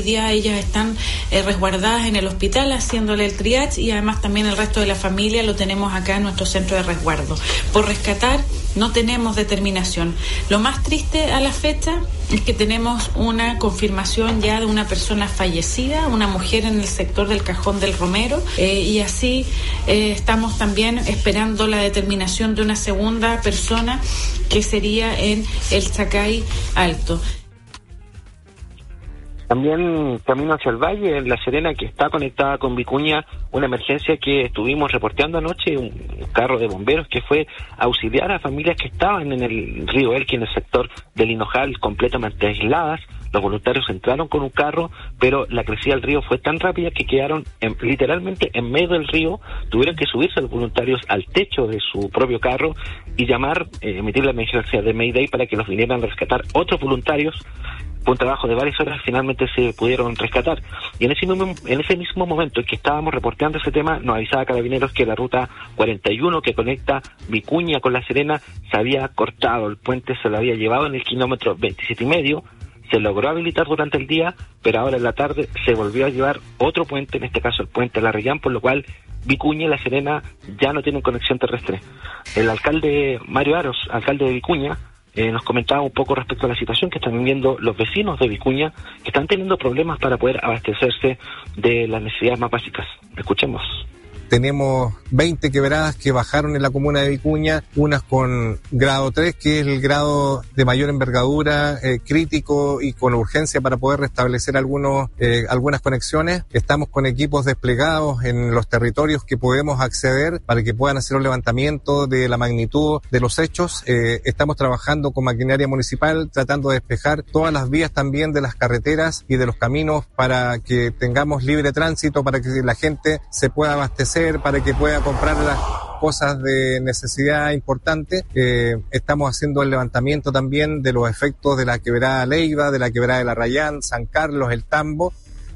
Hoy día ellas están resguardadas en el hospital haciéndole el triage y además también el resto de la familia lo tenemos acá en nuestro centro de resguardo. Por rescatar no tenemos determinación. Lo más triste a la fecha es que tenemos una confirmación ya de una persona fallecida, una mujer en el sector del Cajón del Romero, y así estamos también esperando la determinación de una segunda persona que sería en el Chacay Alto. También camino hacia el valle, en La Serena, que está conectada con Vicuña, una emergencia que estuvimos reporteando anoche, un carro de bomberos que fue a auxiliar a familias que estaban en el río Elqui, en el sector del Hinojal, completamente aisladas. Los voluntarios entraron con un carro, pero la crecida del río fue tan rápida que quedaron literalmente en medio del río. Tuvieron que subirse los voluntarios al techo de su propio carro y emitir la emergencia de Mayday para que los vinieran a rescatar otros voluntarios. Fue un trabajo de varias horas, finalmente se pudieron rescatar. Y en ese mismo momento en que estábamos reporteando ese tema, nos avisaba Carabineros que la ruta 41 que conecta Vicuña con La Serena se había cortado. El puente se lo había llevado en el kilómetro 27,5. Se logró habilitar durante el día, pero ahora en la tarde se volvió a llevar otro puente, en este caso el puente La Reyán, por lo cual Vicuña y La Serena ya no tienen conexión terrestre. El alcalde Mario Aros, alcalde de Vicuña, nos comentaba un poco respecto a la situación que están viviendo los vecinos de Vicuña, que están teniendo problemas para poder abastecerse de las necesidades más básicas. Escuchemos. Tenemos 20 quebradas que bajaron en la comuna de Vicuña, unas con grado 3, que es el grado de mayor envergadura, crítico y con urgencia para poder restablecer algunas conexiones. Estamos con equipos desplegados en los territorios que podemos acceder para que puedan hacer un levantamiento de la magnitud de los hechos. Estamos trabajando con maquinaria municipal, tratando de despejar todas las vías también de las carreteras y de los caminos para que tengamos libre tránsito, para que la gente se pueda abastecer, para que pueda comprar las cosas de necesidad importante. Estamos haciendo el levantamiento también de los efectos de la quebrada Leiva, de la quebrada de La Rayán, San Carlos, El Tambo.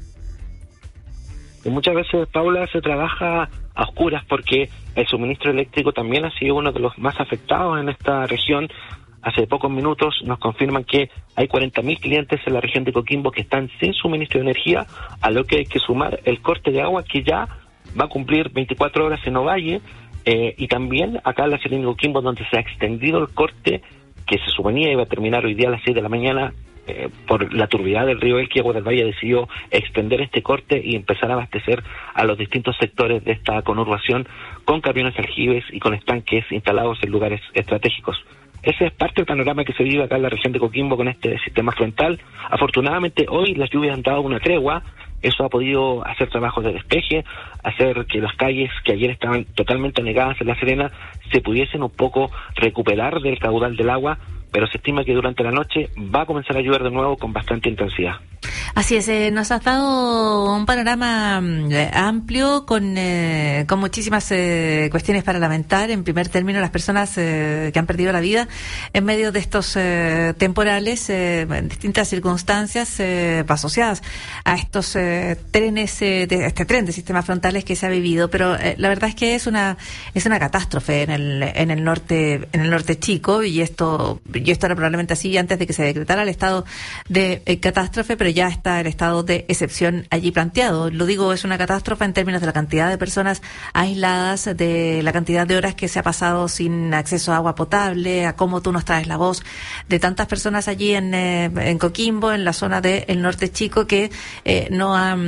Y muchas veces, Paula, se trabaja a oscuras porque el suministro eléctrico también ha sido uno de los más afectados en esta región. Hace pocos minutos nos confirman que hay 40.000 clientes en la región de Coquimbo que están sin suministro de energía, a lo que hay que sumar el corte de agua que ya va a cumplir 24 horas en Ovalle, y también acá en La Serena y Coquimbo, donde se ha extendido el corte que se suponía iba a terminar hoy día a las 6 de la mañana, por la turbidez del río Elqui. Agua del Valle decidió extender este corte y empezar a abastecer a los distintos sectores de esta conurbación con camiones aljibes y con estanques instalados en lugares estratégicos. Ese es parte del panorama que se vive acá en la región de Coquimbo con este sistema frontal. Afortunadamente hoy las lluvias han dado una tregua. Eso ha podido hacer trabajos de despeje, hacer que las calles que ayer estaban totalmente anegadas en La Serena se pudiesen un poco recuperar del caudal del agua, pero se estima que durante la noche va a comenzar a llover de nuevo con bastante intensidad. Así es, nos has dado un panorama amplio con muchísimas cuestiones para lamentar. En primer término, las personas que han perdido la vida en medio de estos temporales, en distintas circunstancias asociadas a estos trenes, este tren de sistemas frontales que se ha vivido. Pero la verdad es que es una catástrofe en el norte chico, y esto era probablemente así antes de que se decretara el estado de catástrofe, pero ya está el estado de excepción allí planteado. Lo digo, es una catástrofe en términos de la cantidad de personas aisladas, de la cantidad de horas que se ha pasado sin acceso a agua potable, a cómo tú nos traes la voz de tantas personas allí en Coquimbo, en la zona del norte chico, que no ha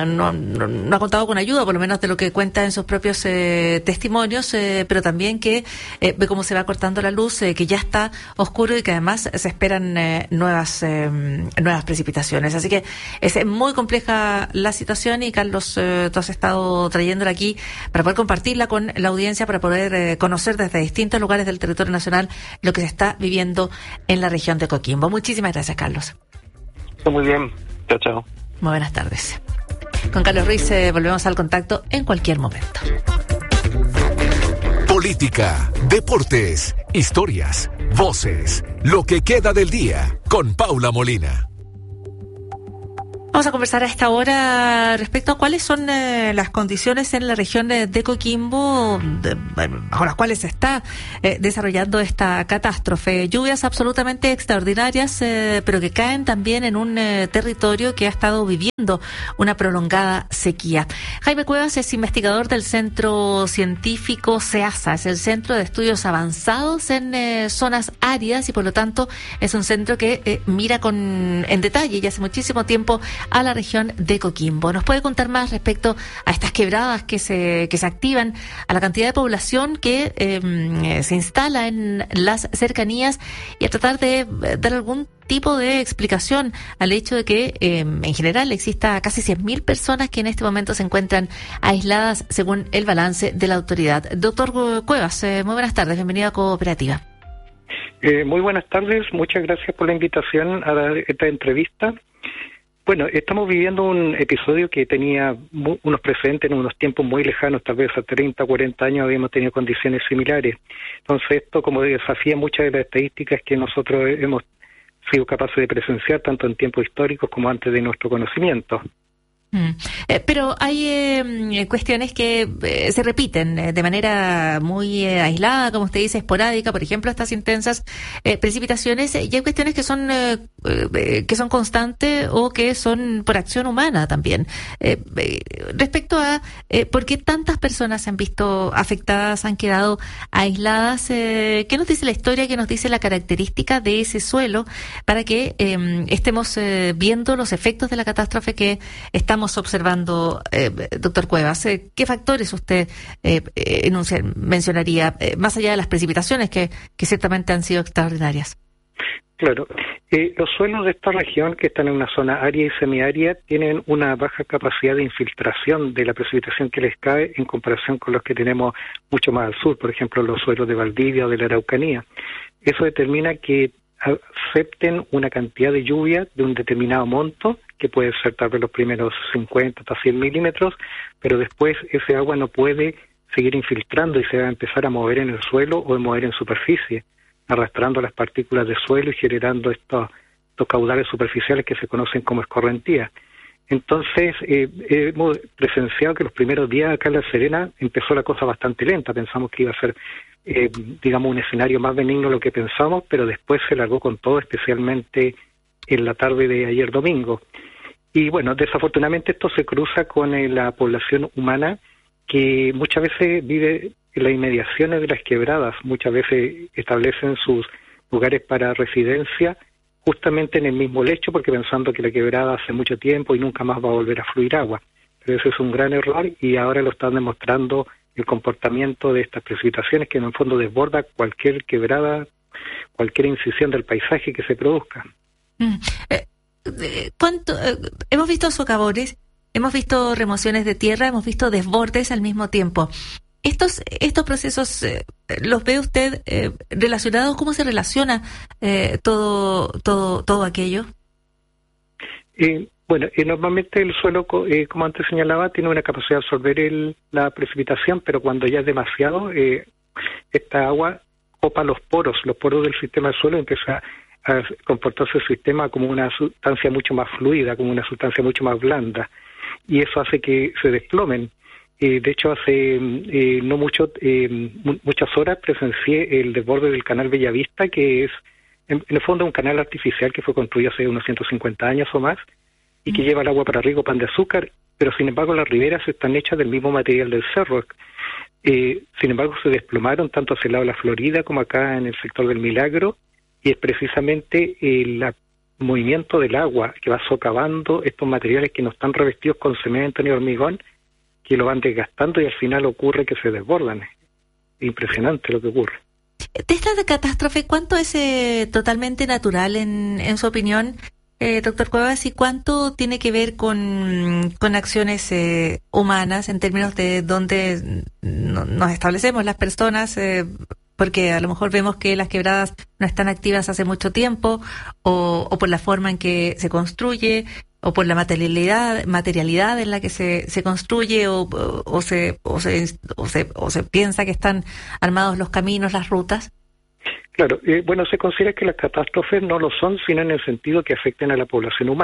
contado con ayuda, por lo menos de lo que cuenta en sus propios testimonios, pero también que ve cómo se va cortando la luz, que ya está oscuro y que además se esperan nuevas precipitaciones. Así que es muy compleja la situación, y Carlos, tú has estado trayéndola aquí para poder compartirla con la audiencia, para poder conocer desde distintos lugares del territorio nacional lo que se está viviendo en la región de Coquimbo. Muchísimas gracias, Carlos. Muy bien. Chao, chao. Muy buenas tardes. Con Carlos Ruiz volvemos al contacto en cualquier momento. Política, deportes, historias, voces, lo que queda del día con Paula Molina. Vamos a conversar a esta hora respecto a cuáles son las condiciones en la región de Coquimbo bajo las cuales se está desarrollando esta catástrofe. Lluvias absolutamente extraordinarias, pero que caen también en un territorio que ha estado viviendo una prolongada sequía. Jaime Cuevas es investigador del Centro Científico CEASA, es el Centro de Estudios Avanzados en Zonas Áridas y por lo tanto es un centro que mira en detalle y hace muchísimo tiempo a la región de Coquimbo. ¿Nos puede contar más respecto a estas quebradas que se activan, a la cantidad de población que se instala en las cercanías y a tratar de dar algún tipo de explicación al hecho de que en general exista casi 100.000 personas que en este momento se encuentran aisladas según el balance de la autoridad? Doctor Cuevas, muy buenas tardes, bienvenido a Cooperativa. Muy buenas tardes, muchas gracias por la invitación a esta entrevista. Bueno, estamos viviendo un episodio que tenía unos precedentes en unos tiempos muy lejanos, tal vez a 30, 40 años habíamos tenido condiciones similares. Entonces esto como desafía muchas de las estadísticas que nosotros hemos sido capaces de presenciar tanto en tiempos históricos como antes de nuestro conocimiento. Pero hay cuestiones que se repiten de manera muy aislada, como usted dice, esporádica, por ejemplo, estas intensas precipitaciones, y hay cuestiones que son constantes o que son por acción humana también. Respecto a por qué tantas personas se han visto afectadas, han quedado aisladas, ¿qué nos dice la historia, qué nos dice la característica de ese suelo para que estemos viendo los efectos de la catástrofe que estamos observando, doctor Cuevas? ¿Qué factores usted mencionaría, más allá de las precipitaciones que ciertamente han sido extraordinarias? Claro, los suelos de esta región, que están en una zona árida y semiárida, tienen una baja capacidad de infiltración de la precipitación que les cae en comparación con los que tenemos mucho más al sur, por ejemplo, los suelos de Valdivia o de la Araucanía. Eso determina que acepten una cantidad de lluvia de un determinado monto, que puede ser tal vez los primeros 50 hasta 100 milímetros, pero después ese agua no puede seguir infiltrando y se va a empezar a mover en el suelo o a mover en superficie, arrastrando las partículas de suelo y generando estos caudales superficiales que se conocen como escorrentías. Entonces, hemos presenciado que los primeros días acá en La Serena empezó la cosa bastante lenta. Pensamos que iba a ser, digamos, un escenario más benigno de lo que pensamos, pero después se largó con todo, especialmente en la tarde de ayer domingo. Y bueno, desafortunadamente esto se cruza con la población humana que muchas veces vive en las inmediaciones de las quebradas, muchas veces establecen sus lugares para residencia justamente en el mismo lecho, porque pensando que la quebrada hace mucho tiempo y nunca más va a volver a fluir agua. Pero ese es un gran error y ahora lo están demostrando el comportamiento de estas precipitaciones, que en el fondo desborda cualquier quebrada, cualquier incisión del paisaje que se produzca. Hemos visto socavones, hemos visto remociones de tierra, hemos visto desbordes al mismo tiempo. Estos procesos, ¿los ve usted relacionados? ¿Cómo se relaciona todo aquello? Bueno, normalmente el suelo, como antes señalaba, tiene una capacidad de absorber la precipitación, pero cuando ya es demasiado, esta agua copa los poros del sistema del suelo y empieza a comportarse el sistema como una sustancia mucho más fluida, como una sustancia mucho más blanda, y eso hace que se desplomen. De hecho, hace no muchas horas presencié el desborde del canal Bellavista, que es en el fondo un canal artificial que fue construido hace unos 150 años o más, y que lleva el agua para riego pan de azúcar, pero sin embargo las riberas están hechas del mismo material del cerro. Sin embargo se desplomaron tanto hacia el lado de la Florida como acá en el sector del Milagro, y es precisamente el movimiento del agua que va socavando estos materiales que no están revestidos con cemento ni hormigón, que lo van desgastando y al final ocurre que se desbordan. Impresionante lo que ocurre. De esta catástrofe, ¿cuánto es totalmente natural en su opinión, doctor Cuevas, y cuánto tiene que ver con acciones humanas en términos de dónde nos establecemos las personas? Porque a lo mejor vemos que las quebradas no están activas hace mucho tiempo, o por la forma en que se construye, o por la materialidad en la que se construye, o se piensa que están armados los caminos, las rutas. Claro, bueno, se considera que las catástrofes no lo son, sino en el sentido que afecten a la población humana.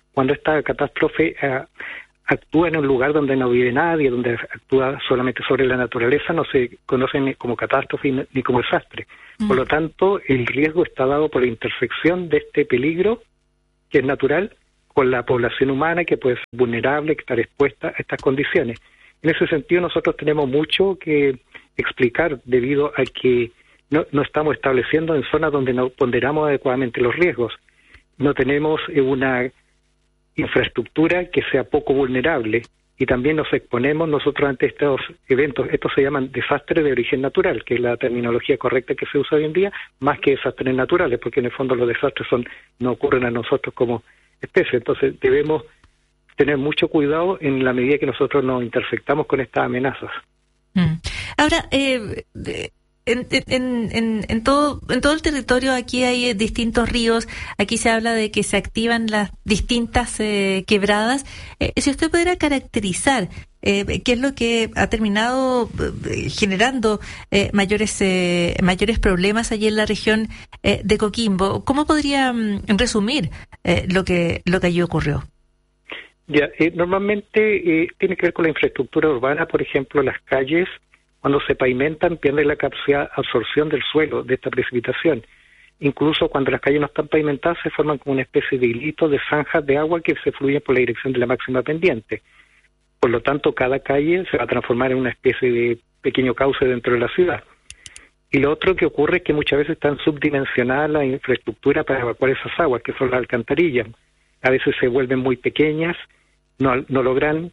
cuando esta catástrofe actúa en un lugar donde no vive nadie, donde actúa solamente sobre la naturaleza, no se conoce ni como catástrofe ni como desastre. Por lo tanto, el riesgo está dado por la intersección de este peligro, que es natural, con la población humana, que puede ser vulnerable, que está expuesta a estas condiciones. En ese sentido, nosotros tenemos mucho que explicar debido a que no estamos estableciendo en zonas donde no ponderamos adecuadamente los riesgos. No tenemos una infraestructura que sea poco vulnerable y también nos exponemos nosotros ante estos eventos. Estos se llaman desastres de origen natural, que es la terminología correcta que se usa hoy en día, más que desastres naturales, porque en el fondo los desastres no ocurren a nosotros como especie. Entonces debemos tener mucho cuidado en la medida que nosotros nos intersectamos con estas amenazas. Ahora, en todo el territorio aquí hay distintos ríos. Aquí se habla de que se activan las distintas quebradas. Si usted pudiera caracterizar qué es lo que ha terminado generando mayores problemas allí en la región de Coquimbo, ¿cómo podría resumir lo que allí ocurrió? Ya, normalmente tiene que ver con la infraestructura urbana. Por ejemplo, las calles, cuando se pavimentan, pierden la capacidad de absorción del suelo, de esta precipitación. Incluso cuando las calles no están pavimentadas, se forman como una especie de hilitos, de zanjas de agua que se fluyen por la dirección de la máxima pendiente. Por lo tanto, cada calle se va a transformar en una especie de pequeño cauce dentro de la ciudad. Y lo otro que ocurre es que muchas veces están subdimensionadas la infraestructura para evacuar esas aguas, que son las alcantarillas. A veces se vuelven muy pequeñas, no logran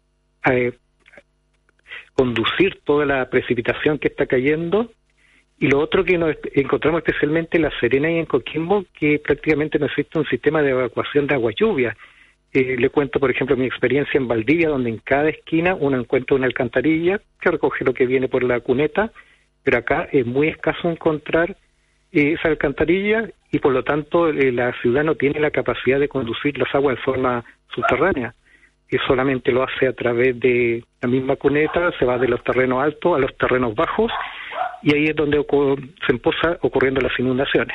conducir toda la precipitación que está cayendo. Y lo otro que nos encontramos especialmente en La Serena y en Coquimbo, que prácticamente no existe un sistema de evacuación de agua lluvia. Le cuento, por ejemplo, mi experiencia en Valdivia, donde en cada esquina uno encuentra una alcantarilla que recoge lo que viene por la cuneta, pero acá es muy escaso encontrar esa alcantarilla y por lo tanto la ciudad no tiene la capacidad de conducir las aguas de forma subterránea. Y solamente lo hace a través de la misma cuneta, se va de los terrenos altos a los terrenos bajos, y ahí es donde se empiezan ocurriendo las inundaciones.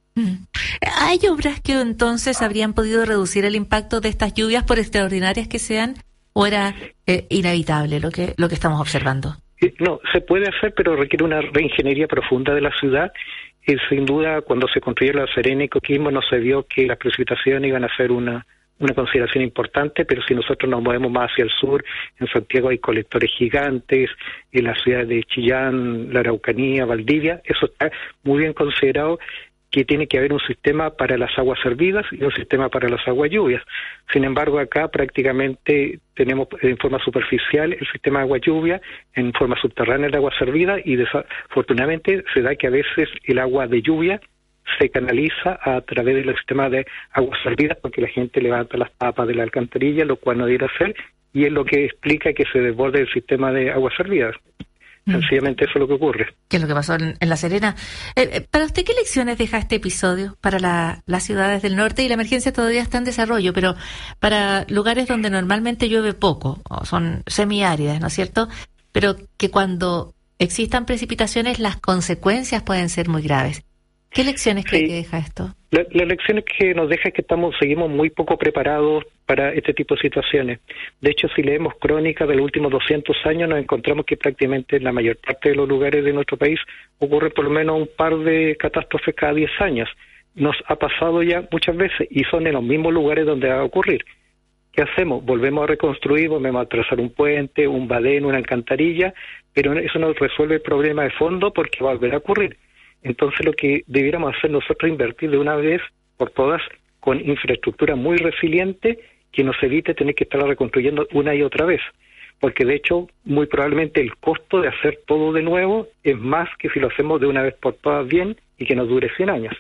¿Hay obras que entonces habrían podido reducir el impacto de estas lluvias, por extraordinarias que sean, o era inevitable lo que estamos observando? No, se puede hacer, pero requiere una reingeniería profunda de la ciudad. Sin duda, cuando se construyó La Serena y Coquimbo no se vio que las precipitaciones iban a ser una consideración importante, pero si nosotros nos movemos más hacia el sur, en Santiago hay colectores gigantes, en las ciudades de Chillán, la Araucanía, Valdivia, eso está muy bien considerado, que tiene que haber un sistema para las aguas servidas y un sistema para las aguas lluvias. Sin embargo, acá prácticamente tenemos en forma superficial el sistema de agua lluvia, en forma subterránea el agua servida, y desafortunadamente se da que a veces el agua de lluvia se canaliza a través del sistema de aguas servidas porque la gente levanta las tapas de la alcantarilla, lo cual no debe hacer, y es lo que explica que se desborde el sistema de aguas servidas. Sencillamente eso es lo que ocurre. ¿Qué es lo que pasó en La Serena? Para usted, ¿qué lecciones deja este episodio para las ciudades del norte? Y la emergencia todavía está en desarrollo, pero para lugares donde normalmente llueve poco, o son semiáridas, ¿no es cierto? Pero que cuando existan precipitaciones las consecuencias pueden ser muy graves. ¿Qué lecciones cree que deja esto? La lección que nos deja es que seguimos muy poco preparados para este tipo de situaciones. De hecho, si leemos crónicas de los últimos 200 años, nos encontramos que prácticamente en la mayor parte de los lugares de nuestro país ocurre por lo menos un par de catástrofes cada 10 años. Nos ha pasado ya muchas veces y son en los mismos lugares donde va a ocurrir. ¿Qué hacemos? Volvemos a reconstruir, volvemos a trazar un puente, un badén, una alcantarilla, pero eso no resuelve el problema de fondo porque va a volver a ocurrir. Entonces lo que debiéramos hacer nosotros es invertir de una vez por todas con infraestructura muy resiliente que nos evite tener que estar reconstruyendo una y otra vez. Porque de hecho, muy probablemente el costo de hacer todo de nuevo es más que si lo hacemos de una vez por todas bien y que nos dure 100 años.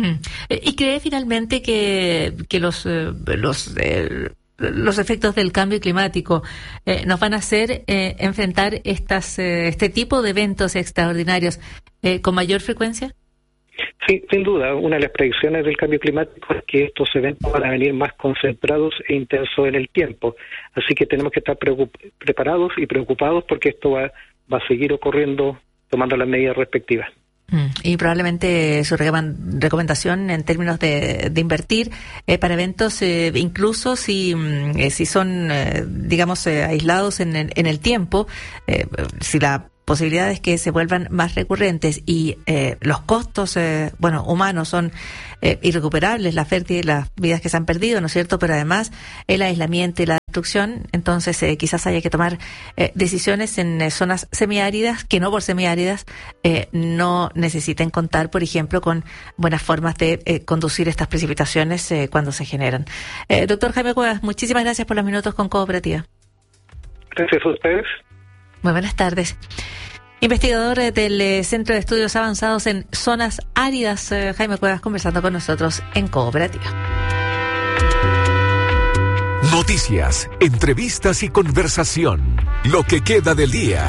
¿Y cree finalmente que los efectos del cambio climático nos van a hacer enfrentar este tipo de eventos extraordinarios con mayor frecuencia? Sí, sin duda. Una de las predicciones del cambio climático es que estos eventos van a venir más concentrados e intensos en el tiempo. Así que tenemos que estar preparados y preocupados porque esto va a seguir ocurriendo tomando las medidas respectivas. Y probablemente su recomendación en términos de invertir para eventos, incluso si son, digamos, aislados en el tiempo, si la posibilidad es que se vuelvan más recurrentes y los costos humanos son irrecuperables, las vidas que se han perdido, ¿no es cierto? Pero además el aislamiento y la destrucción, entonces quizás haya que tomar decisiones en zonas semiáridas que no por semiáridas no necesiten contar, por ejemplo, con buenas formas de conducir estas precipitaciones cuando se generan. Doctor Jaime Cuevas, muchísimas gracias por los minutos con Cooperativa. Gracias a ustedes. Muy buenas tardes. Investigador del Centro de Estudios Avanzados en Zonas Áridas, Jaime Cuevas, conversando con nosotros en Cooperativa. Noticias, entrevistas y conversación. Lo que queda del día.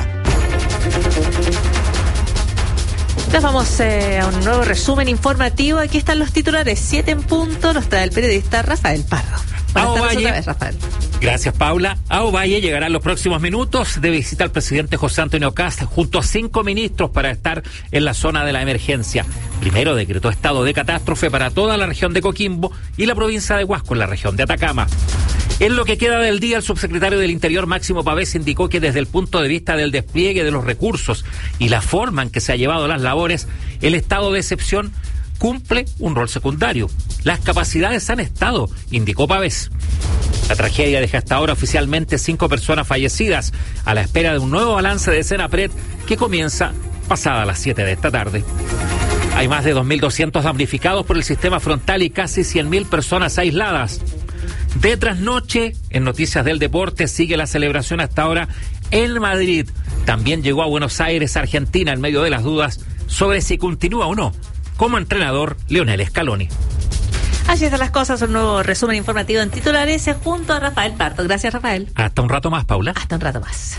Nos vamos a un nuevo resumen informativo. Aquí están los titulares. 7 en punto. Los trae el periodista Rafael Pardo. Buenas tardes otra vez, Rafael. Gracias, Paula. A Ovalle llegará en los próximos minutos de visita al presidente José Antonio Kast junto a 5 ministros para estar en la zona de la emergencia. Primero decretó estado de catástrofe para toda la región de Coquimbo y la provincia de Huasco en la región de Atacama. En lo que queda del día, el subsecretario del Interior, Máximo Pavés, indicó que desde el punto de vista del despliegue de los recursos y la forma en que se ha llevado las labores, el estado de excepción cumple un rol secundario. Las capacidades han estado, indicó Pavés. La tragedia deja hasta ahora oficialmente 5 personas fallecidas, a la espera de un nuevo balance de Senapred que comienza pasada las 7 de esta tarde. Hay más de 2.200 damnificados por el sistema frontal y casi 100.000 personas aisladas. De trasnoche, en Noticias del Deporte, sigue la celebración hasta ahora en Madrid. También llegó a Buenos Aires, Argentina, en medio de las dudas sobre si continúa o no como entrenador Lionel Scaloni. Así están las cosas, un nuevo resumen informativo en titulares junto a Rafael Pardo. Gracias, Rafael. Hasta un rato más, Paula. Hasta un rato más.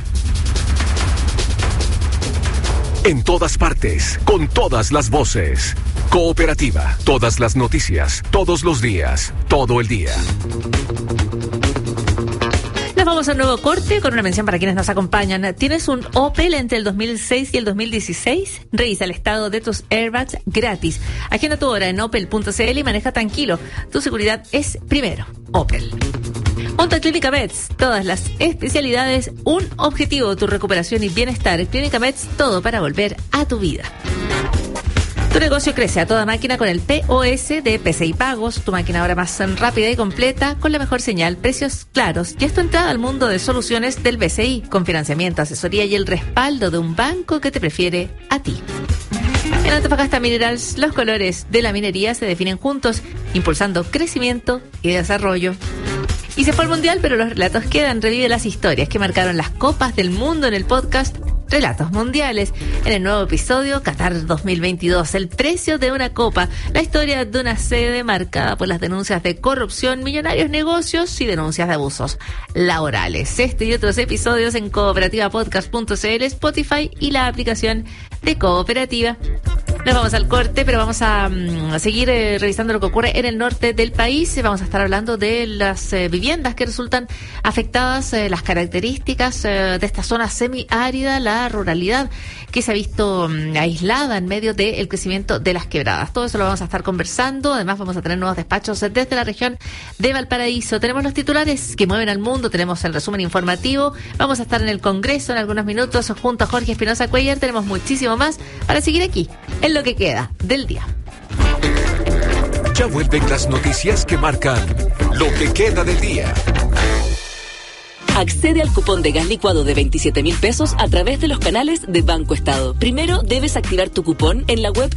En todas partes, con todas las voces. Cooperativa, todas las noticias, todos los días, todo el día. Nos vamos a un nuevo corte con una mención para quienes nos acompañan. ¿Tienes un Opel entre el 2006 y el 2016? Revisa el estado de tus airbags gratis. Agenda tu hora en opel.cl y maneja tranquilo. Tu seguridad es primero. Opel. Junto a Clínica Meds, todas las especialidades, un objetivo, tu recuperación y bienestar. Clínica Meds, todo para volver a tu vida. Tu negocio crece a toda máquina con el POS de PCI Pagos, tu máquina ahora más rápida y completa, con la mejor señal, precios claros y es tu entrada al mundo de soluciones del BCI, con financiamiento, asesoría y el respaldo de un banco que te prefiere a ti. En Antofagasta Minerals, los colores de la minería se definen juntos, impulsando crecimiento y desarrollo. Y se fue el Mundial, pero los relatos quedan. Revive las historias que marcaron las Copas del Mundo en el podcast Relatos Mundiales. En el nuevo episodio, Qatar 2022, el precio de una copa, la historia de una sede marcada por las denuncias de corrupción, millonarios negocios y denuncias de abusos laborales. Este y otros episodios en cooperativapodcast.cl, Spotify y la aplicación de Cooperativa. Nos vamos al corte, pero vamos a seguir revisando lo que ocurre en el norte del país. Vamos a estar hablando de las viviendas que resultan afectadas, las características de esta zona semiárida, la ruralidad que se ha visto aislada en medio del crecimiento de las quebradas. Todo eso lo vamos a estar conversando. Además, vamos a tener nuevos despachos desde la región de Valparaíso. Tenemos los titulares que mueven al mundo, tenemos el resumen informativo. Vamos a estar en el Congreso en algunos minutos junto a Jorge Espinosa Cuellar. Tenemos muchísimo más para seguir aquí en lo que queda del día. Ya vuelven las noticias que marcan lo que queda del día. Accede al cupón de gas licuado de 27.000 pesos a través de los canales de Banco Estado. Primero debes activar tu cupón en la web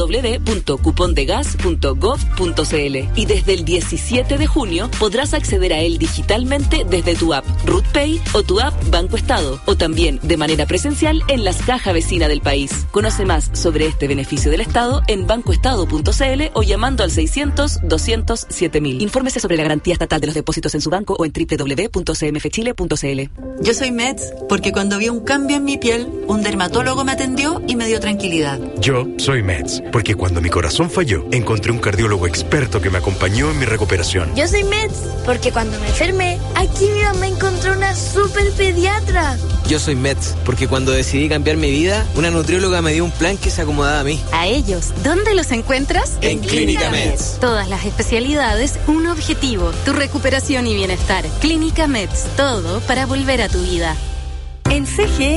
www.cupondegas.gov.cl y desde el 17 de junio podrás acceder a él digitalmente desde tu app RutPay o tu app Banco Estado o también de manera presencial en las cajas vecinas del país. Conoce más sobre este beneficio del Estado en bancoestado.cl o llamando al 600-200-7000. Infórmese sobre la garantía estatal de los depósitos en su banco o en www.cmfchile.cl. chile.cl. Yo soy Meds porque cuando vi un cambio en mi piel, un dermatólogo me atendió y me dio tranquilidad. Yo soy Meds porque cuando mi corazón falló, encontré un cardiólogo experto que me acompañó en mi recuperación. Yo soy Meds porque cuando me enfermé, aquí mi mamá encontró una super pediatra. Yo soy Meds porque cuando decidí cambiar mi vida, una nutrióloga me dio un plan que se acomodaba a mí. A ellos, ¿dónde los encuentras? En Clínica Meds. Todas las especialidades, un objetivo, tu recuperación y bienestar. Clínica Meds, todo para volver a tu vida. En CGE